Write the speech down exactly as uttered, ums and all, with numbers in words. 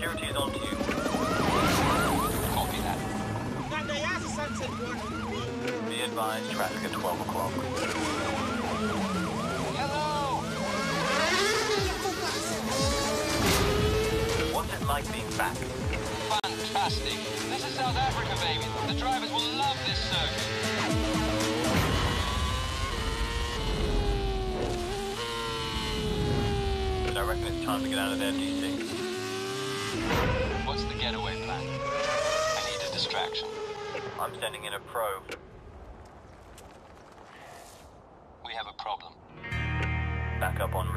Security is on to you. Copy that. Be advised, traffic at twelve o'clock. Hello! What's it like being back? Fantastic. This is South Africa, baby. The drivers will love this circuit. I reckon it's time to get out of there, D C. What's the getaway plan? I need a distraction. I'm sending in a probe. We have a problem. Back up on